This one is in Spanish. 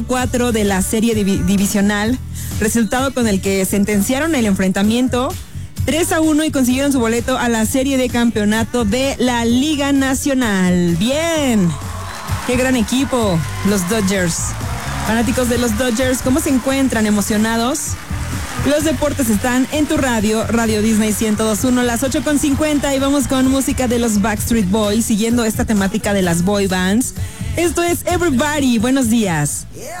4 de la serie divisional, resultado con el que sentenciaron el enfrentamiento 3-1 y consiguieron su boleto a la serie de campeonato de la Liga Nacional. Bien, qué gran equipo, los Dodgers. Fanáticos de los Dodgers, ¿cómo se encuentran? ¿Emocionados? Los deportes están en tu radio, Radio Disney 102.1, las 8:50, y vamos con música de los Backstreet Boys, siguiendo esta temática de las boy bands. Esto es Everybody, buenos días.